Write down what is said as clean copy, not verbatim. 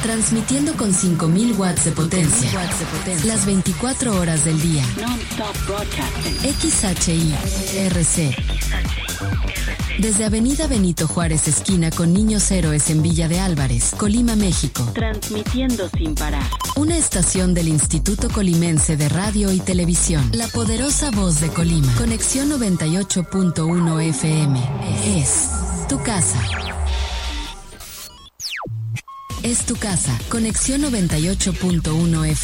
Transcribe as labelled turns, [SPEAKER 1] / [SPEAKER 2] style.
[SPEAKER 1] Transmitiendo con 5000 watts de potencia. Las 24 horas del día.
[SPEAKER 2] Non-stop broadcasting.
[SPEAKER 1] XHI-RC. Desde Avenida Benito Juárez, esquina con Niños Héroes en Villa de Álvarez, Colima, México.
[SPEAKER 2] Transmitiendo sin parar.
[SPEAKER 1] Una estación del Instituto Colimense de Radio y Televisión. La poderosa voz de Colima. Conexión 98.1 FM. Es tu casa. Es tu casa. Conexión 98.1 FM.